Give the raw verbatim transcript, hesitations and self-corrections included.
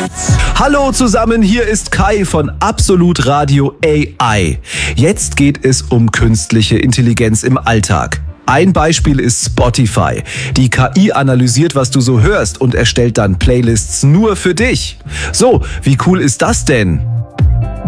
Hallo zusammen, hier ist Kai von Absolut Radio A I. Jetzt geht es um künstliche Intelligenz im Alltag. Ein Beispiel ist Spotify. Die K I analysiert, was du so hörst und erstellt dann Playlists nur für dich. So, wie cool ist das denn?